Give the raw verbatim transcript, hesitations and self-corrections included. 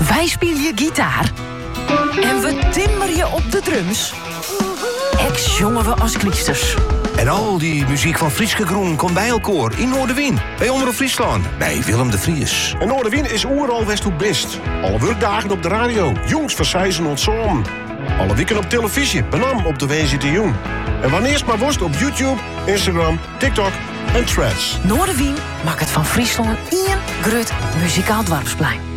Wij spelen je gitaar. En we timmeren je op de drums. Ex jongen we als kliesters. En al die muziek van Frieske Groen komt bij elkaar in Noorderwien. Bij Omroep Friesland. Bij Willem de Vries. En Noorderwien is oeral west hoe best. Alle werkdagen op de radio. Jongs van Sijzen ontzoom. Alle weken op televisie. Benam op de W Z T Jong. En wanneer maar worst op YouTube, Instagram, TikTok en Threads. Noorderwien maakt het van Friesland één grut muzikaal dorpsplein.